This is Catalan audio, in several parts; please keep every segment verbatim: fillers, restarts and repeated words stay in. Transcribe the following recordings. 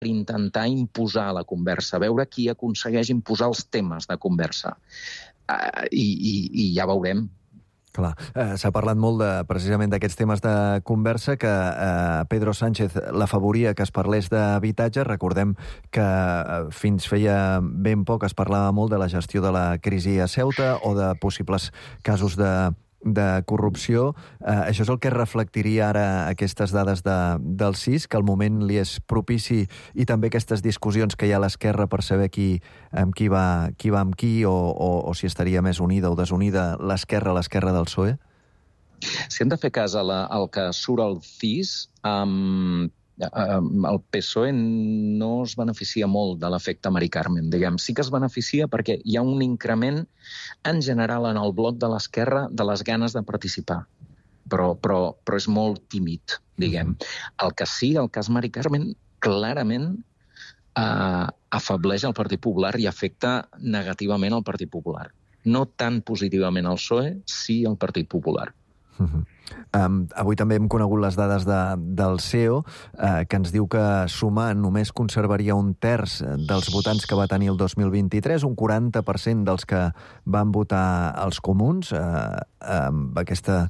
intentar imposar la conversa, veure qui aconsegueix imposar els temes de conversa. Uh, i, i, I ja veurem. Clar, eh, s'ha parlat molt de, precisament d'aquests temes de conversa, que eh, Pedro Sánchez l'afavoria que es parlés d'habitatge. Recordem que eh, fins feia ben poc es parlava molt de la gestió de la crisi a Ceuta o de possibles casos de de corrupció. Eh, això és el que reflectiria ara aquestes dades de, del C I S, que al moment li és propici, i també aquestes discussions que hi ha a l'esquerra per saber qui, amb qui, va, qui va amb qui, o, o, o si estaria més unida o desunida l'esquerra a l'esquerra del P S O E? Si hem de fer cas a la, al que surt al C I S, um, el P S O E no es beneficia molt de l'efecte Mari Carmen, diguem. Sí que es beneficia perquè hi ha un increment en general en el bloc de l'esquerra de les ganes de participar, però, però, però és molt tímid, diguem. El que sí, el cas Mari Carmen, clarament eh, afableix el Partit Popular i afecta negativament el Partit Popular. No tan positivament el P S O E, sí el Partit Popular. Uh-huh. Um, avui també hem conegut les dades de, del C E O, uh, que ens diu que Sumar només conservaria un terç dels votants que va tenir el dos mil vint-i-tres, un quaranta per cent dels que van votar els comuns, uh, amb aquesta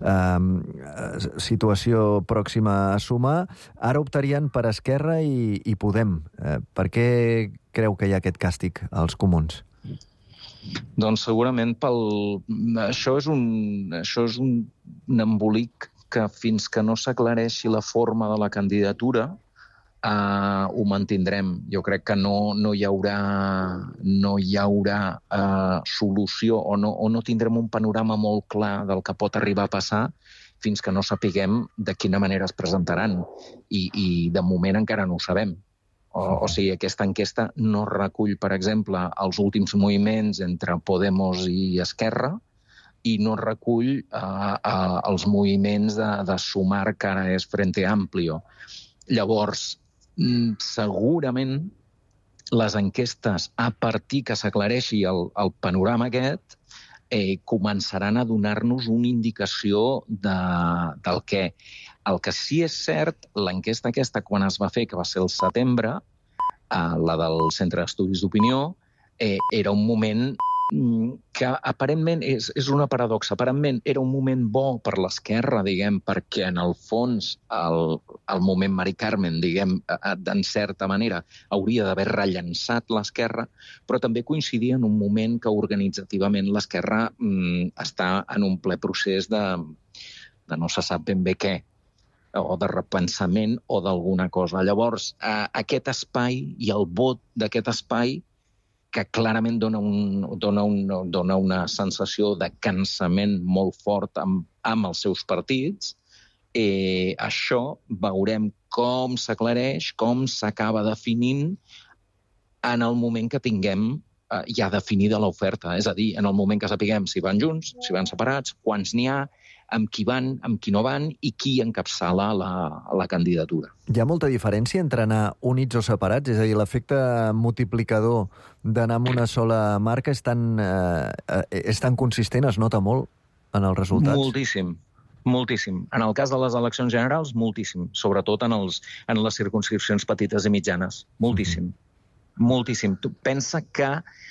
uh, situació pròxima a Sumar. Ara optarien per Esquerra i, i Podem. Uh, per què creu que hi ha aquest càstig als comuns? Doncs segurament pel... Això és un, això és un, un embolic que fins que no s'aclareixi la forma de la candidatura eh, ho mantindrem. Jo crec que no, no hi haurà, no hi haurà eh, solució o no, o no tindrem un panorama molt clar del que pot arribar a passar fins que no sapiguem de quina manera es presentaran. I, i de moment encara no ho sabem. O, o sigui, aquesta enquesta no recull, per exemple, els últims moviments entre Podemos i Esquerra i no recull eh, eh, els moviments de, de Sumar, que ara és Frente Amplio. Llavors, segurament les enquestes, a partir que s'aclareixi el, el panorama aquest, eh, començaran a donar-nos una indicació de, del què. El que sí és cert, l'enquesta aquesta, quan es va fer, que va ser el setembre, eh, la del Centre d'Estudis d'Opinió, eh, era un moment que aparentment és, és una paradoxa. Aparentment era un moment bo per l'esquerra, diguem, perquè en el fons el, el moment Mari Carmen, diguem, d'en certa manera, hauria d'haver rellançat l'esquerra, però també coincidia en un moment que organitzativament l'esquerra mm, està en un ple procés de, de no se sap ben bé què, o de repensament o d'alguna cosa. Llavors, eh, aquest espai i el vot d'aquest espai, que clarament dona, un, dona, un, dona una sensació de cansament molt fort amb, amb els seus partits, eh, això veurem com s'aclareix, com s'acaba definint en el moment que tinguem eh, ja definida l'oferta. És a dir, en el moment que sapiguem si van junts, si van separats, quants n'hi ha, amb qui van, amb qui no van i qui encapçala la, la candidatura. Hi ha molta diferència entre anar units o separats? És a dir, l'efecte multiplicador d'anar amb una sola marca és tan, eh, és tan consistent, es nota molt en els resultats? Moltíssim, moltíssim. En el cas de les eleccions generals, moltíssim. Sobretot en, els, en les circumscripcions petites i mitjanes. Moltíssim. Mm-hmm. Moltíssim. Tu pensa que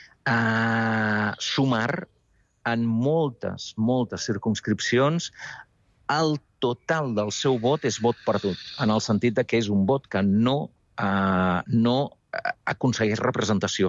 eh, Sumar en moltes, moltes circumscripcions, el total del seu vot és vot perdut, en el sentit de que és un vot que no, eh, no aconsegueix representació.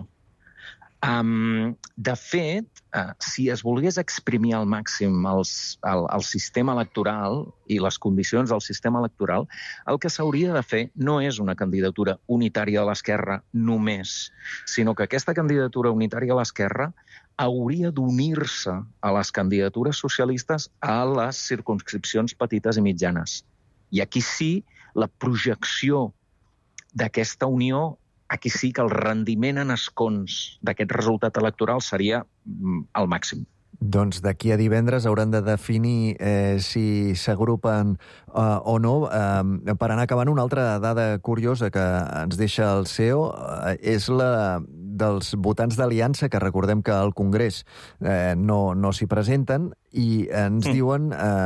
Um, de fet, uh, si es volgués exprimir al màxim els, el, el sistema electoral i les condicions del sistema electoral, el que s'hauria de fer no és una candidatura unitària a l'esquerra només, sinó que aquesta candidatura unitària a l'esquerra hauria d'unir-se a les candidatures socialistes a les circumscripcions petites i mitjanes. I aquí sí, la projecció d'aquesta unió, aquí sí que el rendiment en escons d'aquest resultat electoral seria al màxim. Doncs d'aquí a divendres hauran de definir eh, si s'agrupen eh, o no. Eh, per anar acabant, una altra dada curiosa que ens deixa el C E O eh, és la dels votants d'Aliança, que recordem que al Congrés eh, no, no s'hi presenten, i ens mm. diuen eh,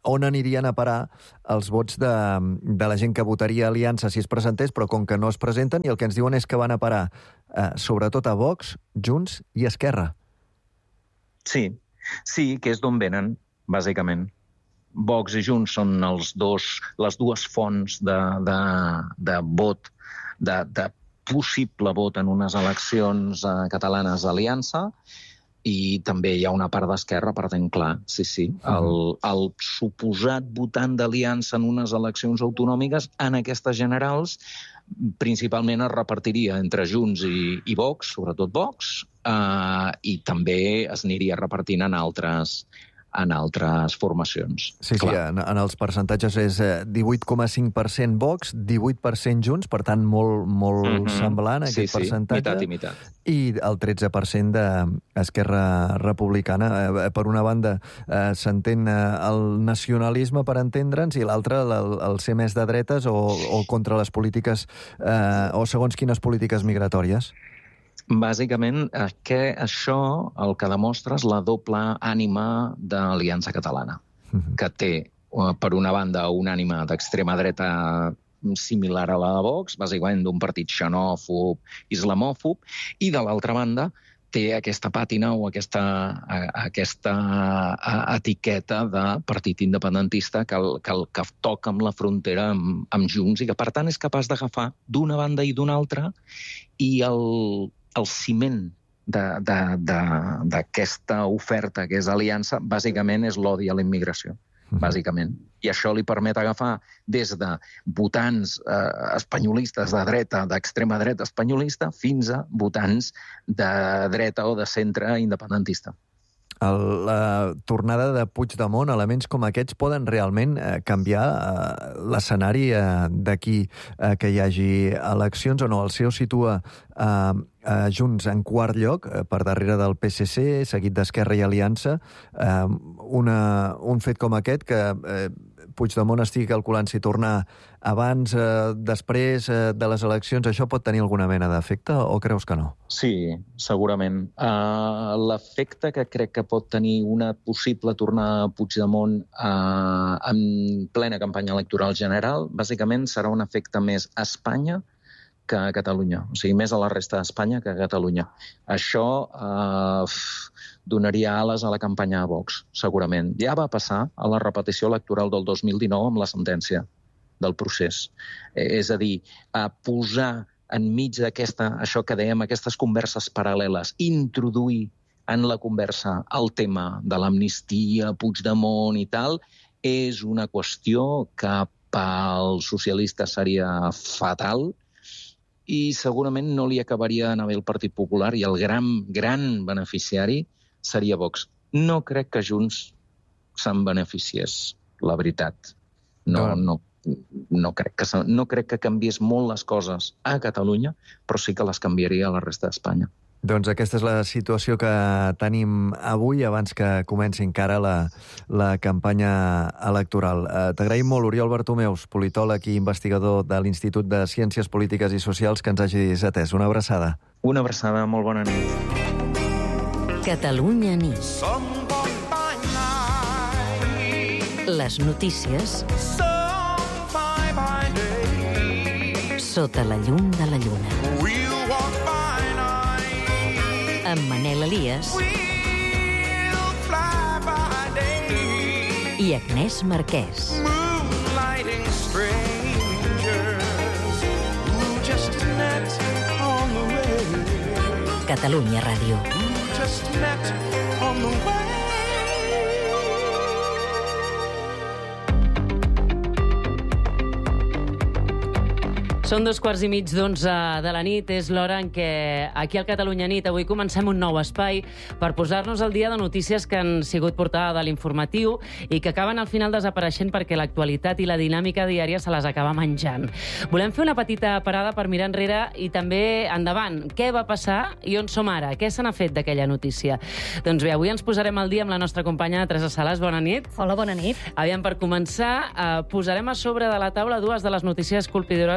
on anirien a parar els vots de, de la gent que votaria Aliança si es presentés, però com que no es presenten, i el que ens diuen és que van a parar eh, sobretot a Vox, Junts i Esquerra. Sí, sí, que és d'on venen, bàsicament. Vox i Junts són els dos, les dues fonts de, de, de vot, de, de possible vot en unes eleccions eh, catalanes d'Aliança, i també hi ha una part d'Esquerra, per tant, clar, sí, sí. El, el suposat votant d'Aliança en unes eleccions autonòmiques, en aquestes generals, principalment es repartiria entre Junts i, i Vox, sobretot Vox, eh, i també es aniria repartint en altres, en altres formacions. Sí, sí, en, en els percentatges és divuit coma cinc per cent Vox, divuit per cent Junts, per tant, molt, molt mm -hmm. semblant aquest sí, sí, percentatge. Mitat i mitat. I el tretze per cent d'Esquerra Republicana. Eh, per una banda, eh, s'entén el nacionalisme, per entendre'ns, i l'altra, el, el ser més de dretes o, o contra les polítiques, eh, o segons quines polítiques migratòries. Bàsicament, que això el que demostra és la doble ànima d'Aliança Catalana, uh-huh. que té, per una banda, una ànima d'extrema dreta similar a la de Vox, bàsicament d'un partit xenòfob, islamòfob, i de l'altra banda té aquesta pàtina o aquesta, aquesta etiqueta de partit independentista que, el, que, el, que toca amb la frontera amb, amb Junts i que, per tant, és capaç d'agafar d'una banda i d'una altra, i el el ciment d'aquesta oferta que és Aliança, bàsicament és l'odi a la immigració, bàsicament. I això li permet agafar des de votants eh, espanyolistes de dreta, d'extrema dreta espanyolista, fins a votants de dreta o de centre independentista. El, la tornada de Puigdemont, elements com aquests poden realment eh, canviar eh, l'escenari eh, d'aquí eh, que hi hagi eleccions o no? El C E O situa eh, eh, Junts en quart lloc, eh, per darrere del P S C, seguit d'Esquerra i Aliança. Eh, una, un fet com aquest que eh, Puigdemont estigui calculant si tornar abans, eh, després eh, de les eleccions, això pot tenir alguna mena d'efecte o creus que no? Sí, segurament. Uh, l'efecte que crec que pot tenir una possible tornada a Puigdemont uh, en plena campanya electoral general, bàsicament serà un efecte més a Espanya que a Catalunya. O sigui, més a la resta d'Espanya que a Catalunya. Això eh, donaria ales a la campanya de Vox, segurament. Ja va passar a la repetició electoral del dos mil dinou amb la sentència del procés. Eh, és a dir, a posar enmig d'aquesta, això que dèiem, aquestes converses paral·leles, introduir en la conversa el tema de l'amnistia, Puigdemont i tal, és una qüestió que pels socialistes seria fatal, i segurament no li acabaria d'anar bé el Partit Popular i el gran, gran beneficiari seria Vox. No crec que Junts se'n beneficiés, la veritat. No, no, no, crec que, no crec que canviés molt les coses a Catalunya, però sí que les canviaria a la resta d'Espanya. Doncs aquesta és la situació que tenim avui, abans que comenci encara la, la campanya electoral. Eh, T'agraïm molt, Oriol Bartomeus, politòleg i investigador de l'Institut de Ciències Polítiques i Socials, que ens hagis atès. Una abraçada. Una abraçada, molt bona nit. Catalunya nit. Les notícies sota la llum de la lluna. Amb Manel Elias i Agnès Marquès. Catalunya Ràdio. Són dos quarts i mig d'onze de la nit. És l'hora en què aquí al Catalunya Nit avui comencem un nou espai per posar-nos al dia de notícies que han sigut portada de l'informatiu i que acaben al final desapareixent perquè l'actualitat i la dinàmica diària se les acaba menjant. Volem fer una petita parada per mirar enrere i també endavant. Què va passar i on som ara? Què se n'ha fet d'aquella notícia? Doncs bé, avui ens posarem al dia amb la nostra companya Teresa Sales. Bona nit. Hola, bona nit. Aviam, per començar, eh, posarem a sobre de la taula dues de les notícies colpidores de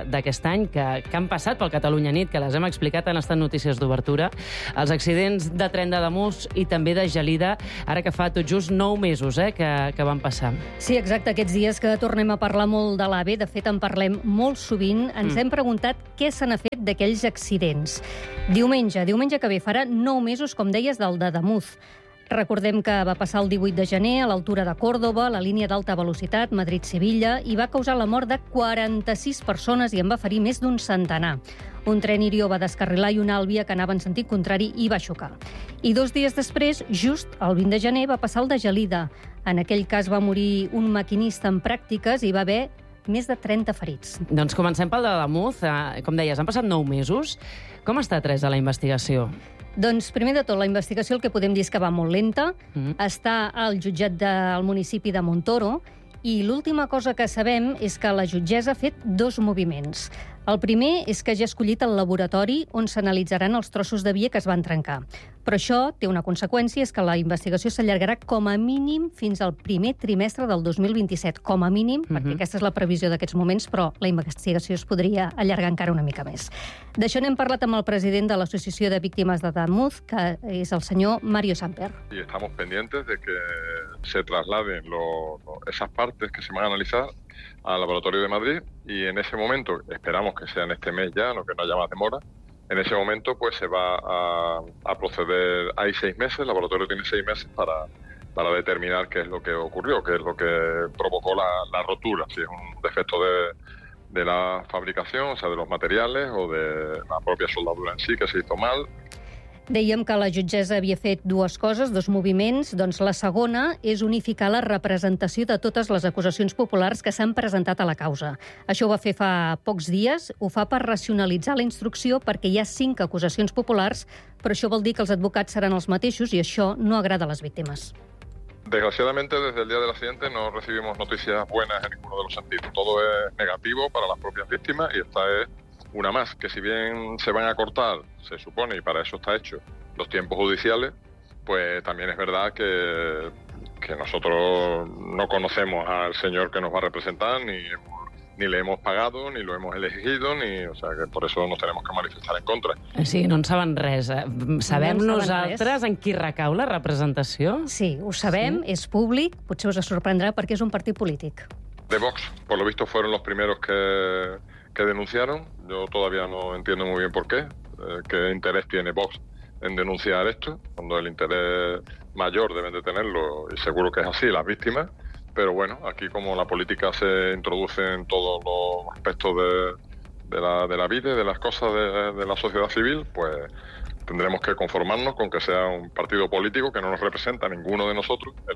d'aquest any, que, que han passat pel Catalunya Nit, que les hem explicat, han estat notícies d'obertura. Els accidents de tren d'Ademús i també de Gelida, ara que fa tot just nou mesos eh, que, que van passar. Sí, exacte, aquests dies que tornem a parlar molt de l'AVE, de fet en parlem molt sovint, ens mm. hem preguntat què se n'ha fet d'aquells accidents. Diumenge, diumenge que ve, farà nou mesos, com deies, del d'Ademús. Recordem que va passar el divuit de gener a l'altura de Còrdova, la línia d'alta velocitat Madrid-Sevilla, i va causar la mort de quaranta-sis persones i en va ferir més d'un centenar. Un tren Irió va descarrilar i una Àlvia que anava en sentit contrari i va xocar. I dos dies després, just el vint de gener, va passar el de Gelida. En aquell cas va morir un maquinista en pràctiques i va haver més de trenta ferits. Doncs comencem pel d'Ademús. Com deies, han passat nou mesos. Com està, Teresa, la investigació? Doncs, primer de tot, la investigació el que podem dir és que va molt lenta. Mm-hmm. Està al jutjat del municipi de Montoro i l'última cosa que sabem és que la jutgessa ha fet dos moviments. El primer és que ja ha escollit el laboratori on s'analitzaran els trossos de via que es van trencar. Però això té una conseqüència, és que la investigació s'allargarà com a mínim fins al primer trimestre del dos mil vint-i-set. Com a mínim, mm-hmm. perquè aquesta és la previsió d'aquests moments, però la investigació es podria allargar encara una mica més. D'això n'hem parlat amb el president de l'Associació de Víctimes d'Ademús, que és el senyor Mario Samper. Y estamos pendientes de que se trasladen lo, lo, esas partes que se van a analizar al laboratorio de Madrid y en ese momento, esperamos que sea en este mes ya, no que no haya más demora, en ese momento pues se va a, a proceder, hay seis meses, el laboratorio tiene seis meses para, para determinar qué es lo que ocurrió, qué es lo que provocó la, la rotura, si es un defecto de, de la fabricación, o sea, de los materiales o de la propia soldadura en sí que se hizo mal. Dèiem que la jutgessa havia fet dues coses, dos moviments. Doncs la segona és unificar la representació de totes les acusacions populars que s'han presentat a la causa. Això ho va fer fa pocs dies, ho fa per racionalitzar la instrucció perquè hi ha cinc acusacions populars, però això vol dir que els advocats seran els mateixos i això no agrada a les víctimes. Desgraciadamente, desde el día del accidente no recibimos noticias buenas en ninguno de los sentidos. Todo es negativo para las propias víctimas y esta es una más, que si bien se van a cortar, se supone, y para eso está hecho, los tiempos judiciales, pues también es verdad que, que nosotros no conocemos al señor que nos va a representar, ni, ni le hemos pagado, ni lo hemos elegido, ni, o sea, que por eso nos tenemos que manifestar en contra. Sí, no en saben res. Sabem no nosaltres en qui recau la representació? Sí, ho sabem, sí. És públic, potser us sorprendrà perquè és un partit polític. De Vox, por lo visto fueron los primeros que... que denunciaron. Yo todavía no entiendo muy bien por qué, eh, qué interés tiene Vox en denunciar esto, cuando el interés mayor deben de tenerlo, y seguro que es así, las víctimas, pero bueno, aquí como la política se introduce en todos los aspectos de, de, la, de la vida y de las cosas de, de la sociedad civil, pues tendremos que conformarnos con que sea un partido político que no nos representa a ninguno de nosotros el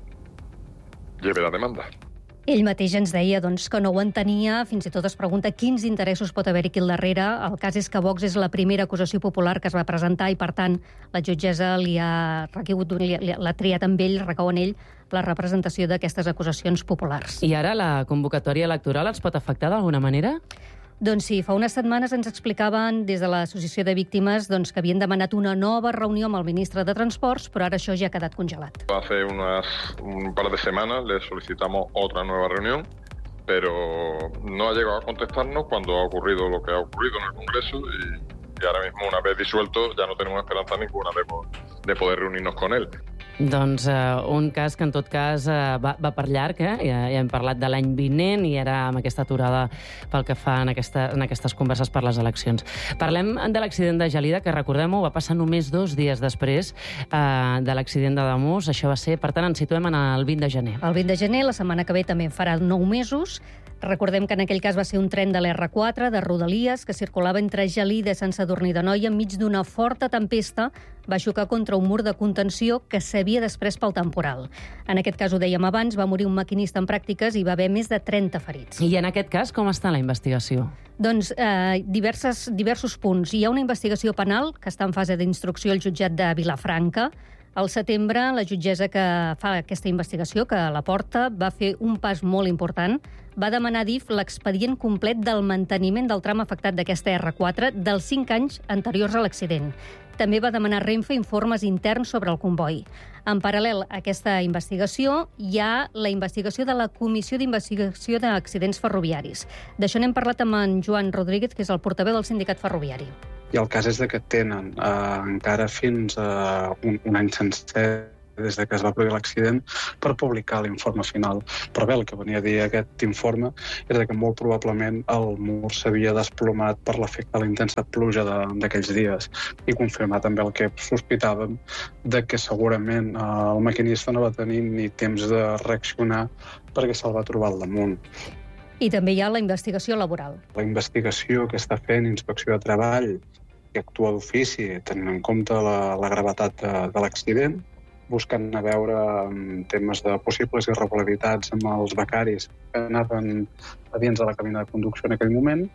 que lleve la demanda. Ell mateix ens deia doncs, que no ho entenia, fins i tot es pregunta quins interessos pot haver aquí al darrere. El cas és que Vox és la primera acusació popular que es va presentar i, per tant, la jutgessa li ha requegut, l'ha triat amb ell, recau en ell, la representació d'aquestes acusacions populars. I ara la convocatòria electoral ens pot afectar d'alguna manera? Doncs sí, fa unes setmanes ens explicaven des de l'Associació de Víctimes doncs, que havien demanat una nova reunió amb el ministre de Transports, però ara això ja ha quedat congelat. Hace unas, un par de semanas le solicitamos otra nueva reunión, pero no ha llegado a contestarnos cuando ha ocurrido lo que ha ocurrido en el Congreso y, y ahora mismo, una vez disuelto, ya no tenemos esperanza ninguna de, de poder reunirnos con él. Doncs uh, un cas que en tot cas uh, va, va per llarg, eh? ja, ja hem parlat de l'any vinent i ara amb aquesta aturada pel que fa en, aquesta, en aquestes converses per les eleccions. Parlem de l'accident de Gelida, que recordem-ho, va passar només dos dies després uh, de l'accident d'Ademús. Això va ser, per tant, ens situem en el vint de gener. El vint de gener, la setmana que ve també farà nou mesos. Recordem que en aquell cas va ser un tren de l'erre quatre, de Rodalies, que circulava entre Gelida i Sant Sadurní d'Anoia enmig d'una forta tempesta, va xocar contra un mur de contenció que s'havia després pel temporal. En aquest cas, ho dèiem abans, va morir un maquinista en pràctiques i va haver més de trenta ferits. I en aquest cas, com està la investigació? Doncs eh, diverses, diversos punts. Hi ha una investigació penal que està en fase d'instrucció al jutjat de Vilafranca. Al setembre, la jutgessa que fa aquesta investigació, que la porta, va fer un pas molt important. Va demanar a D I F l'expedient complet del manteniment del tram afectat d'aquesta erre quatre dels cinc anys anteriors a l'accident. també va demanar Renfe informes interns sobre el comboi. En paral·lel a aquesta investigació, hi ha la investigació de la Comissió d'Investigació d'Accidents Ferroviaris. D'això n'hem parlat amb en Joan Rodríguez, que és el portaveu del sindicat ferroviari. I el cas és que tenen eh, encara fins a un, un any sencer des que es va produir l'accident per publicar l'informe final. Però bé, el que venia a dir aquest informe era que molt probablement el mur s'havia desplomat per l'efecte de la intensa pluja d'aquells dies i confirmar també el que sospitàvem de que segurament eh, el maquinista no va tenir ni temps de reaccionar perquè se'l va trobar al damunt. I també hi ha la investigació laboral. La investigació que està fent Inspecció de Treball, que actua d'ofici, tenint en compte la, la gravetat de, de l'accident, buscant a veure temes de possibles irregularitats amb els becaris que anaven a dins de la cabina de conducció en aquell moment.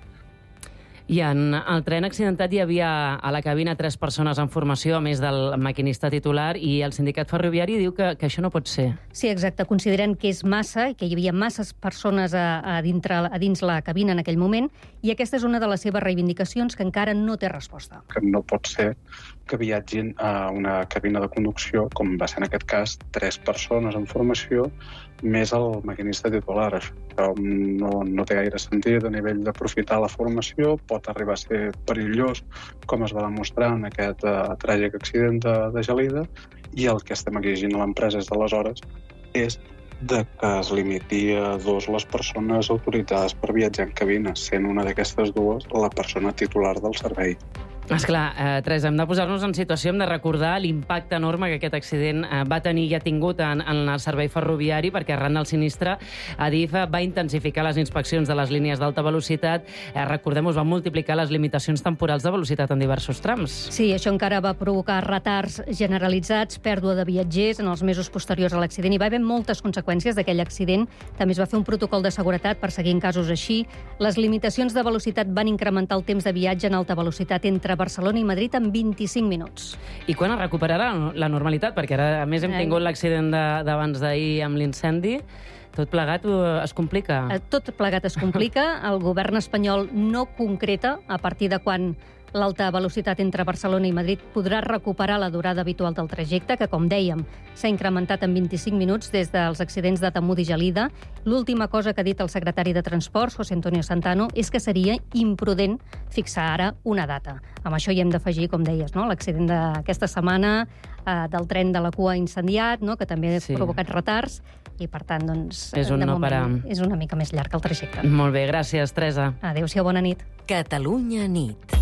I en el tren accidentat hi havia a la cabina tres persones en formació, a més del maquinista titular, i el sindicat ferroviari diu que, que això no pot ser. Sí, exacte. Consideren que és massa i que hi havia masses persones a, a, dintre, a dins la cabina en aquell moment, i aquesta és una de les seves reivindicacions que encara no té resposta. Que no pot ser que viatgin a una cabina de conducció, com va ser en aquest cas, tres persones en formació, més el maquinista titular. Això no, no té gaire sentit a nivell d'aprofitar la formació, pot arribar a ser perillós, com es va demostrar en aquest uh, tràgic accident de, de Gelida, i el que estem exigint a l'empresa des d'aleshores és de que es limiti a dos les persones autoritzades per viatjar en cabina, sent una d'aquestes dues la persona titular del servei. Esclar, eh, Teresa, hem de posar-nos en situació, hem de recordar l'impacte enorme que aquest accident eh, va tenir i ha tingut en, en el servei ferroviari, perquè arran del sinistre Adif va intensificar les inspeccions de les línies d'alta velocitat. Eh, Recordem-ho, va multiplicar les limitacions temporals de velocitat en diversos trams. Sí, això encara va provocar retards generalitzats, pèrdua de viatgers en els mesos posteriors a l'accident. Hi va haver moltes conseqüències d'aquell accident. També es va fer un protocol de seguretat per seguir en casos així. Les limitacions de velocitat van incrementar el temps de viatge en alta velocitat entre Barcelona i Madrid en vint-i-cinc minuts. I quan es recuperarà la normalitat? Perquè ara, a més, hem tingut l'accident d'abans d'ahir amb l'incendi. Tot plegat es complica? Tot plegat es complica. El govern espanyol no concreta a partir de quan l'alta velocitat entre Barcelona i Madrid podrà recuperar la durada habitual del trajecte, que, com dèiem, s'ha incrementat en vint-i-cinc minuts des dels accidents de Tamud i Gelida. L'última cosa que ha dit el secretari de Transports, José Antonio Santano, és que seria imprudent fixar ara una data. Amb això hi hem d'afegir, com deies, no? L'accident d'aquesta setmana eh, del tren de la cua incendiat, no? Que també ha sí. provocat retards, i per tant, doncs, és un de no moment parar. És una mica més llarg el trajecte. Molt bé, gràcies, Teresa. Adéu-siau, bona nit. Catalunya nit.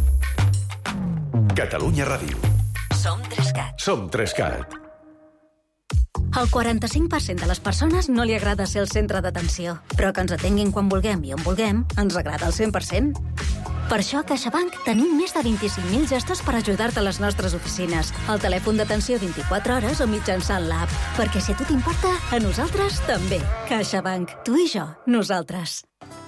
Catalunya Ràdio. Som Trescat. Som Trescat. Al quaranta-cinc per cent de les persones no li agrada ser el centre d'atenció, però que ens atenguin quan vulguem i on vulguem ens agrada al cent per cent. Per això a CaixaBank tenim més de vint-i-cinc mil gestos per ajudar-te a les nostres oficines, al telèfon d'atenció vint-i-quatre hores o mitjançant l'app. Perquè si a tu t'importa, a nosaltres també. CaixaBank. Tu i jo. Nosaltres.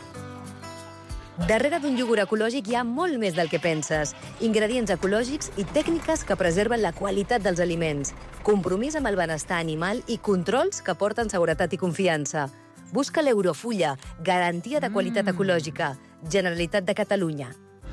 Darrere d'un iogurt ecològic hi ha molt més del que penses. Ingredients ecològics i tècniques que preserven la qualitat dels aliments. Compromís amb el benestar animal i controls que porten seguretat i confiança. Busca l'Eurofulla, garantia de qualitat ecològica. Generalitat de Catalunya.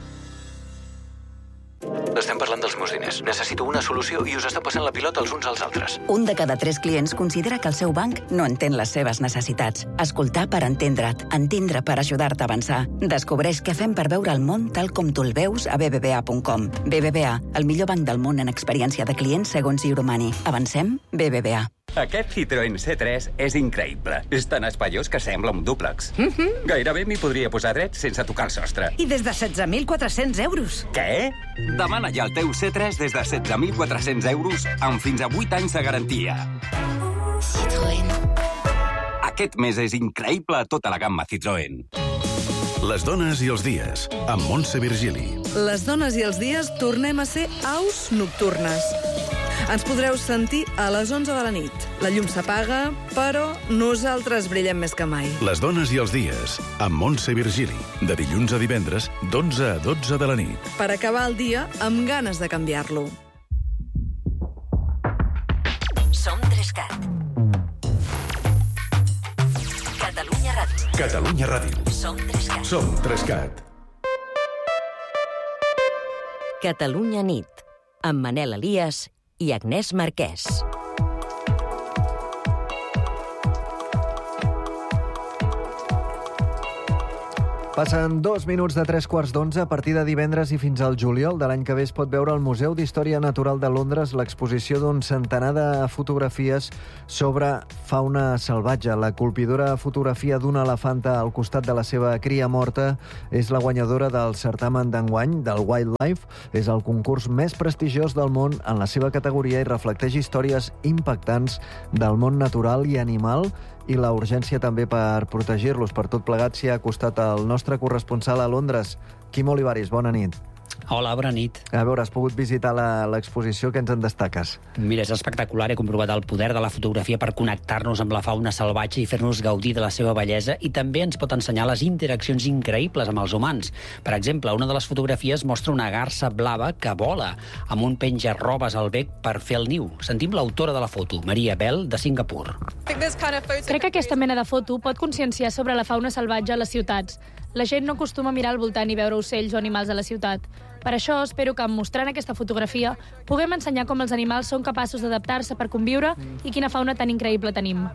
Estem parlant dels meus diners. Necessito una solució i us està passant la pilota els uns als altres. Un de cada tres clients considera que el seu banc no entén les seves necessitats. Escoltar per entendre't. Entendre per ajudar-te a avançar. Descobreix què fem per veure el món tal com tu el veus a b b v a punt com. B B V A, el millor banc del món en experiència de clients segons Euromani. Avancem? B B V A. Aquest Citroën C tres és increïble. És tan espaiós que sembla un dúplex. Mm-hmm. Gairebé m'hi podria posar dret sense tocar el sostre. I des de setze mil quatre-cents euros. Què? Demana ja el teu C tres des de setze mil quatre-cents euros amb fins a vuit anys de garantia. Citroën. Aquest mes és increïble a tota la gamma Citroën. Les dones i els dies, amb Montse Virgili. Les dones i els dies tornem a ser aus nocturnes. Ens podreu sentir a les onze de la nit. La llum s'apaga, però nosaltres brillem més que mai. Les dones i els dies, amb Montse Virgili. De dilluns a divendres, d'onze a dotze de la nit. Per acabar el dia amb ganes de canviar-lo. Som Trescat. Catalunya Ràdio. Catalunya Ràdio. Som Trescat. Som Trescat. Catalunya nit. amb Manel Elias i Agnès Marquès. Passen dos minuts de tres quarts d'onze. A partir de divendres i fins al juliol de l'any que ve es pot veure al Museu d'Història Natural de Londres l'exposició d'un centenar de fotografies sobre fauna salvatge. La colpidora fotografia d'una elefanta al costat de la seva cria morta és la guanyadora del certamen d'enguany, del Wildlife. És el concurs més prestigiós del món en la seva categoria i reflecteix històries impactants del món natural i animal i la urgència també per protegir-los. Per tot plegat s'hi ha acostat el nostre corresponsal a Londres, Quim Olivares. Bona nit. Hola, bona nit. A veure, has pogut visitar l'exposició, què ens en destaques? Mira, és espectacular, he comprovat el poder de la fotografia per connectar-nos amb la fauna salvatge i fer-nos gaudir de la seva bellesa, i també ens pot ensenyar les interaccions increïbles amb els humans. Per exemple, una de les fotografies mostra una garsa blava que vola amb un penja-robes al bec per fer el niu. Sentim l'autora de la foto, Maria Bell, de Singapur. Crec que aquesta mena de foto pot conscienciar sobre la fauna salvatge a les ciutats. La gent no acostuma a mirar al voltant i veure ocells o animals a la ciutat. Per això, espero que, mostrant aquesta fotografia, puguem ensenyar com els animals són capaços d'adaptar-se per conviure i quina fauna tan increïble tenim.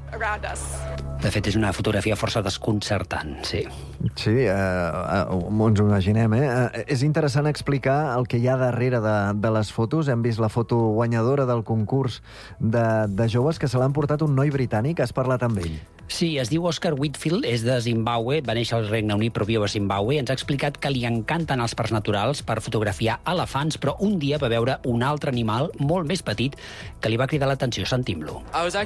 De fet, és una fotografia força desconcertant, sí. Sí, eh, eh, ens ho imaginem, eh? eh? És interessant explicar el que hi ha darrere de, de les fotos. Hem vist la foto guanyadora del concurs de, de joves que se l'han portat un noi britànic. Has parlat amb ell? Sí, es diu Oscar Whitfield, és de Zimbabue, va néixer al Regne Unit però viu a Zimbabue. Ens ha explicat que li encanten els parcs naturals per fotografiar elefants, però un dia va veure un altre animal molt més petit que li va cridar l'atenció. Sentim-lo.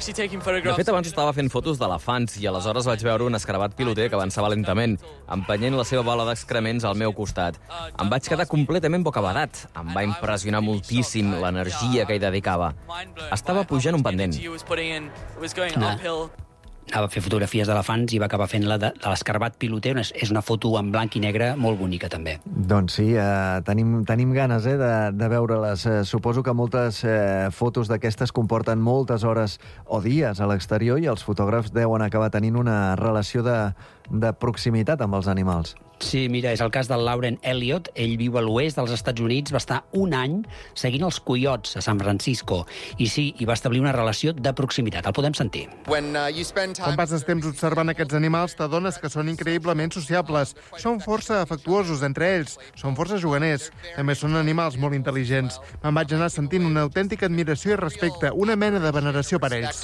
De fet, abans estava fent fotos d'elefants i aleshores vaig veure un escarabat piloter que avançava lentament, empenyent la seva bola d'excrements al meu costat. Em vaig quedar completament bocabadat. Em va impressionar moltíssim l'energia que hi dedicava. Estava pujant un pendent. No. Anava a fer fotografies d'elefants i va acabar fent la de, de l'escarabat piloter. És una foto en blanc i negre molt bonica, també. Doncs sí, eh, tenim, tenim ganes eh, de, de veure-les. Eh, suposo que moltes eh, fotos d'aquestes comporten moltes hores o dies a l'exterior i els fotògrafs deuen acabar tenint una relació de, de proximitat amb els animals. Sí, mira, és el cas del Lauren Elliott. Ell viu a l'oest dels Estats Units, va estar un any seguint els coiots a San Francisco. I sí, hi va establir una relació de proximitat. El podem sentir. Quan passes temps observant aquests animals, t'adones que són increïblement sociables. Són força afectuosos entre ells, són força juganers. També són animals molt intel·ligents. Me'n vaig anar sentint una autèntica admiració i respecte, una mena de veneració per ells.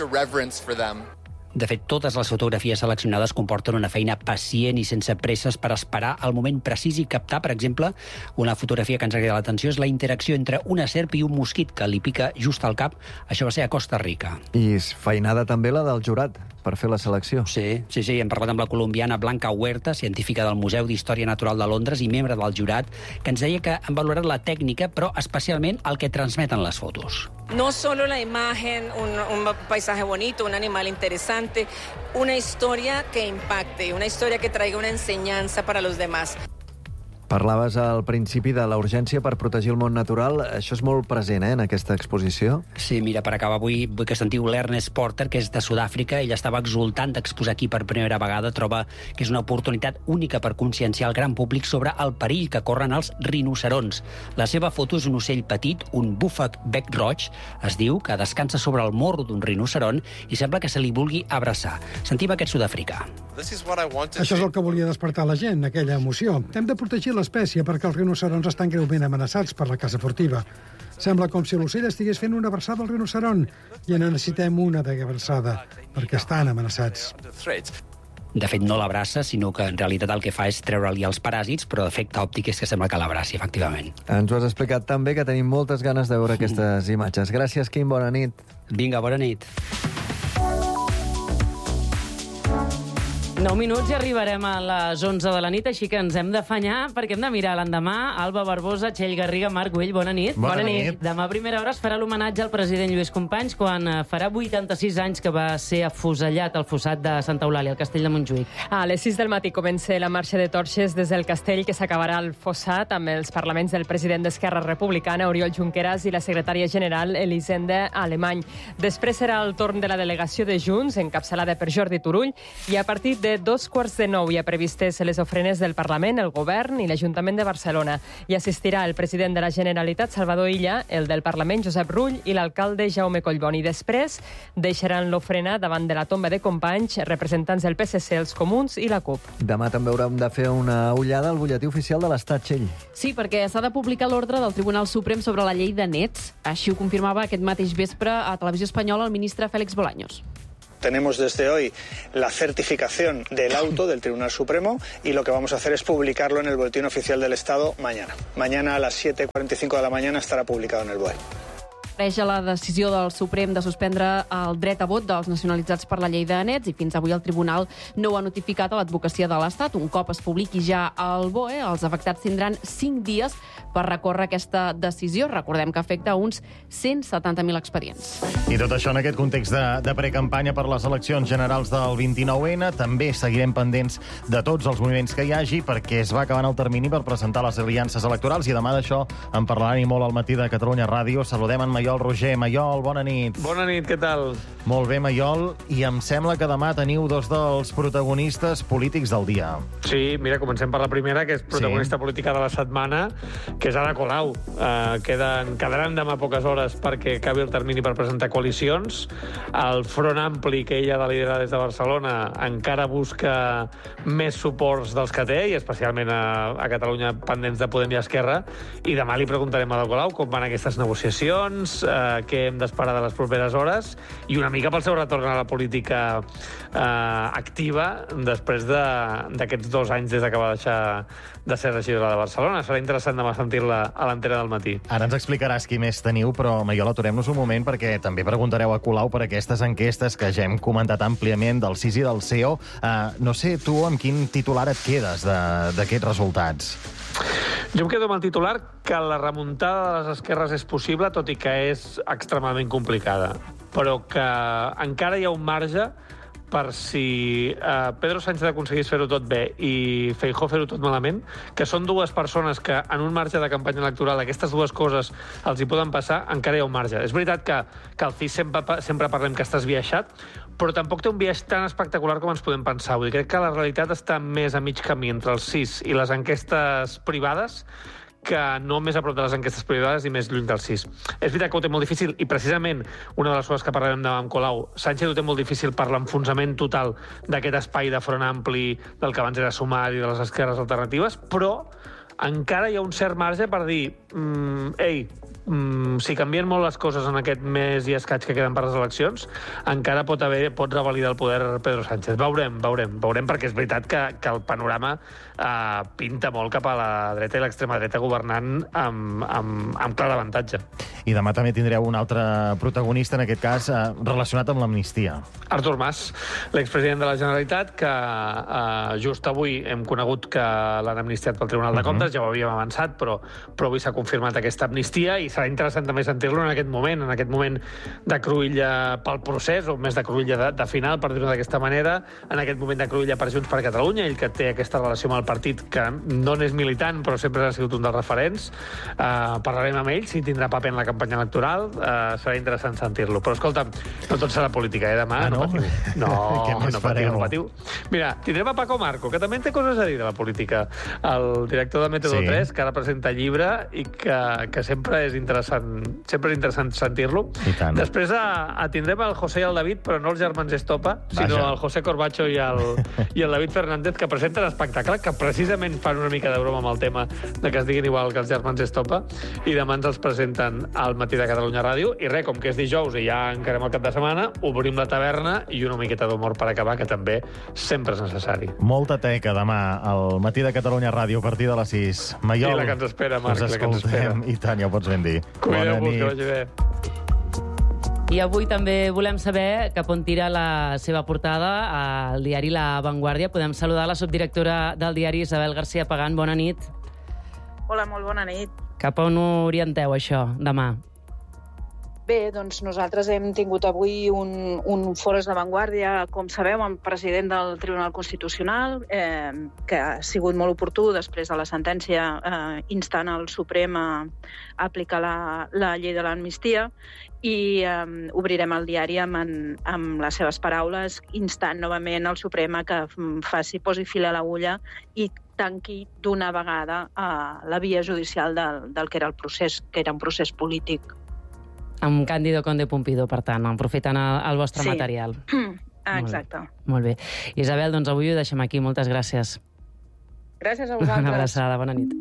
De fet, totes les fotografies seleccionades comporten una feina pacient i sense presses per esperar el moment precís i captar, per exemple, una fotografia que ens ha cridat l'atenció és la interacció entre una serp i un mosquit que li pica just al cap. Això va ser a Costa Rica. I feinada també la del jurat per fer la selecció. Sí, sí, sí. Hem parlat amb la colombiana Blanca Huerta, científica del Museu d'Història Natural de Londres i membre del jurat, que ens deia que han valorat la tècnica, però especialment el que transmeten les fotos. No solo la imagen, un, un paisaje bonito, un animal interesante, una historia que impacte, una historia que traiga una enseñanza para los demás. Parlaves al principi de la urgència per protegir el món natural. Això és molt present, eh, en aquesta exposició. Sí, mira, per acabar avui vull que sentiu l'Ernest Porter, que és de Sud-àfrica. Ell estava exultant d'exposar aquí per primera vegada. Troba que és una oportunitat única per conscienciar el gran públic sobre el perill que corren els rinocerons. La seva foto és un ocell petit, un búfec bec roig, es diu, que descansa sobre el morro d'un rinoceron i sembla que se li vulgui abraçar. Sentim aquest sud-africà. Això és el que volia despertar la gent, aquella emoció. Hem de protegir l'espècie perquè els rinocerons estan greument amenaçats per la caça furtiva. Sembla com si l'ocell estigués fent una abraçada al rinoceron i en necessitem una d'abraçada perquè estan amenaçats. De fet, no l'abraça, sinó que en realitat el que fa és treure-li els paràsits, però l'efecte òptic és que sembla que l'abraci, efectivament. Ens ho has explicat tan bé que tenim moltes ganes de veure aquestes imatges. Gràcies, Quim, bona nit. Vinga, bona nit. nou minuts i arribarem a les onze de la nit, així que ens hem d'afanyar perquè hem de mirar l'endemà. Alba Barbosa, Txell Garriga, Marc Güell, bona nit. Bona, bona nit. nit. Demà a primera hora es farà l'homenatge al president Lluís Companys quan farà vuitanta-sis anys que va ser afusellat al fossat de Santa Eulàlia, al castell de Montjuïc. A les sis del matí comença la marxa de torxes des del castell que s'acabarà al fossat amb els parlaments del president d'Esquerra Republicana, Oriol Junqueras, i la secretària general Elisenda Alemany. Després serà el torn de la delegació de Junts, encapçalada per Jordi Turull, i a partir de de dos quarts de nou hi ha previstes les ofrenes del Parlament, el Govern i l'Ajuntament de Barcelona. Hi assistirà el president de la Generalitat, Salvador Illa, el del Parlament, Josep Rull, i l'alcalde, Jaume Collboni. Després deixaran l'ofrena davant de la tomba de Companys, representants del P S C, els Comuns i la CUP. Demà també haurem de fer una ullada al butlletí oficial de l'Estat, Txell. Sí, perquè s'ha de publicar l'ordre del Tribunal Suprem sobre la llei de nets. Així ho confirmava aquest mateix vespre a Televisió Espanyola el ministre Félix Bolaños. Tenemos desde hoy la certificación del auto del Tribunal Supremo y lo que vamos a hacer es publicarlo en el Boletín Oficial del Estado mañana. Mañana a las siete cuarenta y cinco de la mañana estará publicado en el B O E. Reix a la decisió del Suprem de suspendre el dret a vot dels nacionalitzats per la llei de nets i fins avui el Tribunal no ho ha notificat a l'advocacia de l'Estat. Un cop es publiqui ja al B O E, els afectats tindran cinc dies per recórrer aquesta decisió. Recordem que afecta uns cent setanta mil expedients. I tot això en aquest context de, de precampanya per les eleccions generals del vint-i-nou ene. També seguirem pendents de tots els moviments que hi hagi perquè es va acabant el termini per presentar les aliances electorals i demà d'això en parlaran i molt al matí de Catalunya Ràdio. Saludem en Maiol Roger. Maiol, bona nit. Bona nit, què tal? Molt bé, Maiol, i em sembla que demà teniu dos dels protagonistes polítics del dia. Sí, mira, comencem per la primera, que és protagonista sí. política de la setmana, que és Ada Colau. Uh, queden, quedaran demà poques hores perquè acabi el termini per presentar coalicions. El Front Ampli, que ella ha de liderar des de Barcelona, encara busca més suports dels que té, i especialment a, a Catalunya pendents de Podem i Esquerra, i demà li preguntarem a Ada Colau com van aquestes negociacions, eh, què hem d'esperar de les properes hores, i una mica pel seu retorn a la política eh, activa després d'aquests de, dos anys des que va deixar de ser regidora de Barcelona. Serà interessant demà sentir-la a l'Antena del matí. Ara ens explicaràs qui més teniu, però Maiol, aturem-nos un moment perquè també preguntareu a Colau per aquestes enquestes que ja hem comentat àmpliament del C I S I i del C E O. Uh, no sé, tu amb quin titular et quedes d'aquests resultats? Jo em quedo amb el titular que la remuntada de les esquerres és possible, tot i que és extremadament complicada, però que encara hi ha un marge per si eh, Pedro Sánchez aconseguís fer-ho tot bé i Feijóo fer-ho tot malament, que són dues persones que en un marge de campanya electoral aquestes dues coses els hi poden passar, encara hi ha un marge. És veritat que, que el C I S sempre, sempre parlem que està esbiaixat, però tampoc té un biaix tan espectacular com ens podem pensar. Vull dir, crec que la realitat està més a mig camí entre el C I S i les enquestes privades, que no més a prop de les enquestes privades i més lluny del C I S. És veritat que ho té molt difícil i precisament una de les coses que parlarem demà amb Colau, Sánchez ho té molt difícil per l'enfonsament total d'aquest espai de Front Ampli del que abans era Sumar i de les esquerres alternatives, però encara hi ha un cert marge per dir mm, ei, mm, si canvien molt les coses en aquest mes i escaig que queden per les eleccions, encara pot haver pot revalidar el poder Pedro Sánchez. Veurem, veurem, veurem, perquè és veritat que, que el panorama eh, pinta molt cap a la dreta i l'extrema dreta governant amb, amb, amb clar avantatge. I demà també tindreu un altre protagonista, en aquest cas, eh, relacionat amb l'amnistia. Artur Mas, l'expresident de la Generalitat, que eh, just avui hem conegut que l'han amnistiat pel Tribunal de Comptes, uh-huh. ja ho havíem avançat, però, però avui s'ha confirmat aquesta amnistia i serà interessant també sentir-lo en aquest moment, en aquest moment de cruïlla pel procés, o més de cruïlla de, de final, per dir-ho d'aquesta manera, en aquest moment de cruïlla per Junts per Catalunya, ell que té aquesta relació amb el partit, que no n'és militant, però sempre ha sigut un dels referents. Uh, parlarem amb ell, si tindrà paper en la campanya electoral, uh, serà interessant sentir-lo. Però escolta, no tot serà política, eh, demà? Ah, no? No patiu. No, Què més no patiu, no patiu. Mira, tindrem a Paco Marco, que també en té coses a dir de la política. El director de Método sí. tres, que ara presenta llibre i que, que sempre és interessant, sempre és interessant sentir-lo. Després a, a tindrem el José i el David, però no els germans Estopa, sinó Vaja. el José Corbacho i el, i el David Fernández, que presenten espectacle, que precisament fan una mica de broma amb el tema de que es diguin igual que els germans Estopa, i demà ens els presenten al matí de Catalunya Ràdio. I res, com que és dijous i ja encarem el cap de setmana, obrim la taverna i una miqueta d'humor per acabar, que també sempre és necessari. Molta teca demà al matí de Catalunya Ràdio a partir de les sis. Maiol, I la que ens espera, Marc, la que ens espera. I tant, ja ho pots ben dir. Cuideu-vos, que vagi bé. I avui també volem saber cap on tira la seva portada al diari La Vanguardia. Podem saludar la subdirectora del diari, Isabel García Pagán. Bona nit. Hola, molt bona nit. Cap on orienteu això demà? Bé, doncs nosaltres hem tingut avui un, un fòrum d'avantguàrdia, com sabeu, amb el president del Tribunal Constitucional, eh, que ha sigut molt oportú després de la sentència eh, instant al Suprem a, a aplicar la, la llei de l'amnistia, i eh, obrirem el diari amb, amb les seves paraules, instant novament al Suprem a que faci, posi fil a l'agulla i tanqui d'una vegada eh, la via judicial del, del que era el procés, que era un procés polític. Amb Cándido Conde Pompidou, per tant, aprofitant el, el vostre sí. material. Ah, exacte. Molt bé. Isabel, doncs avui ho deixem aquí. Moltes gràcies. Gràcies a vosaltres. Una abraçada. Bona nit.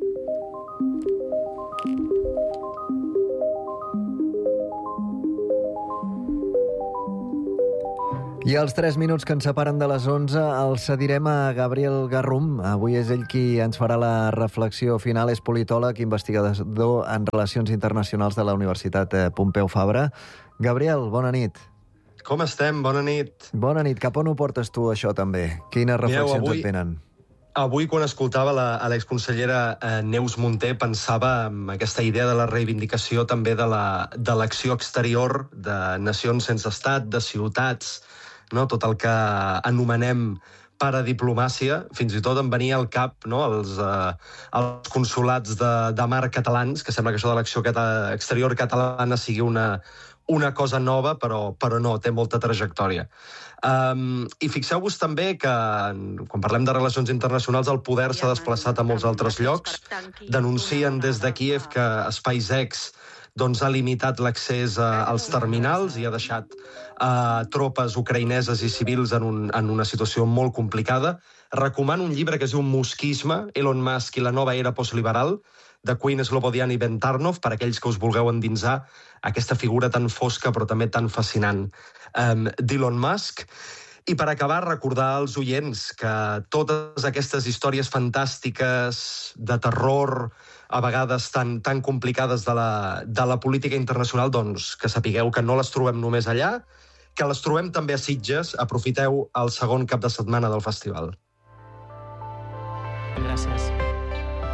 I els tres minuts que ens separen de les onze els cedirem a Gabriel Garrum. Avui és ell qui ens farà la reflexió final. És politòleg, investigador en relacions internacionals de la Universitat Pompeu Fabra. Gabriel, bona nit. Com estem? Bona nit. Bona nit. Cap on ho portes tu, això, també? Quines reflexions Mireu, avui... et venen? Avui, quan escoltava la, a l'exconsellera eh, Neus Munté, pensava en aquesta idea de la reivindicació també de l'acció exterior de nacions sense estat, de ciutats, no? Tot el que anomenem paradiplomàcia. Fins i tot em venia al cap, no? els, eh, els consolats de, de mar catalans, que sembla que això de l'acció cata, exterior catalana sigui una, una cosa nova, però, però no, té molta trajectòria. Um, I fixeu-vos també que, quan parlem de relacions internacionals, el poder s'ha desplaçat a molts altres llocs. Denuncien des de Kíev que SpaceX doncs, ha limitat l'accés als terminals i ha deixat uh, tropes ucraïneses i civils en, un, en una situació molt complicada. Recomano un llibre que es diu Mosquisme, Elon Musk i la nova era postliberal, de Queen Slobodian i Ben Tarnoff, per aquells que us vulgueu endinsar aquesta figura tan fosca però també tan fascinant um, d'Elon Musk. I per acabar, recordar als oients que totes aquestes històries fantàstiques de terror, a vegades tan, tan complicades de la, de la política internacional, doncs que sapigueu que no les trobem només allà, que les trobem també a Sitges. Aprofiteu el segon cap de setmana del festival. Gràcies.